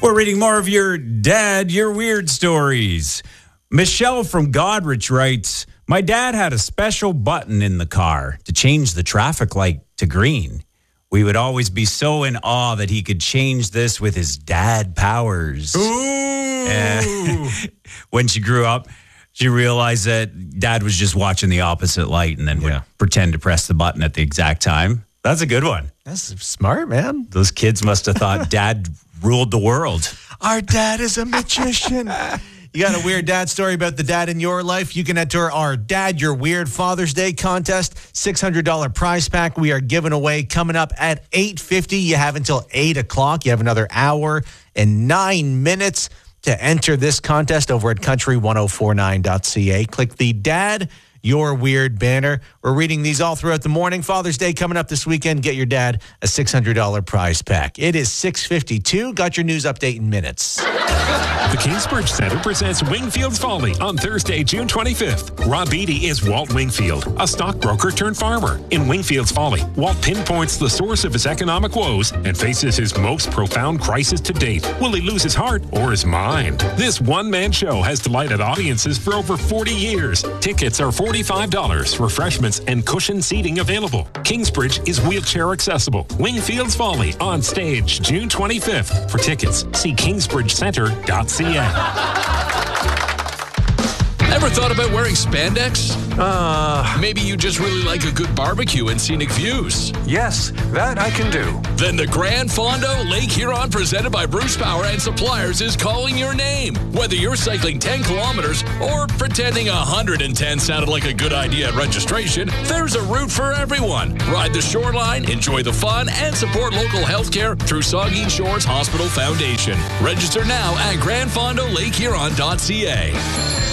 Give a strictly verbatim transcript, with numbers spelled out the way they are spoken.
We're reading more of your dad, your weird stories. Michelle from Godrich writes, my dad had a special button in the car to change the traffic light to green. We would always be so in awe that he could change this with his dad powers. Ooh. Uh, when she grew up, she realized that dad was just watching the opposite light and then Yeah. would pretend to press the button at the exact time. That's a good one. That's smart, man. Those kids must have thought dad ruled the world. Our dad is a magician. You got a weird dad story about the dad in your life? You can enter our Dad Your Weird Father's Day contest. six hundred dollars prize pack we are giving away coming up at eight fifty. You have until eight o'clock. You have another hour and nine minutes to enter this contest over at country ten forty-nine dot c a. Click the Dad Your Weird banner. We're reading these all throughout the morning. Father's Day coming up this weekend. Get your dad a six hundred dollars prize pack. It is six fifty-two. Got your news update in minutes. The Kingsbridge Centre presents Wingfield's Folly on Thursday, June twenty-fifth. Rob Beatty is Walt Wingfield, a stockbroker turned farmer. In Wingfield's Folly, Walt pinpoints the source of his economic woes and faces his most profound crisis to date. Will he lose his heart or his mind? This one-man show has delighted audiences for over forty years. Tickets are forty-five dollars, refreshments and cushioned seating available. Kingsbridge is wheelchair accessible. Wingfield's Folly on stage June twenty-fifth. For tickets, see kingsbridge center dot c a. Ever thought about wearing spandex? Uh, Maybe you just really like a good barbecue and scenic views. yes, that I can do. Then the Grand Fondo Lake Huron presented by Bruce Power and Suppliers is calling your name. Whether you're cycling ten kilometers or pretending one hundred ten sounded like a good idea at registration, there's a route for everyone. Ride the shoreline, enjoy the fun, and support local healthcare through Saugeen Shores Hospital Foundation. Register now at grand fondo lake huron dot c a.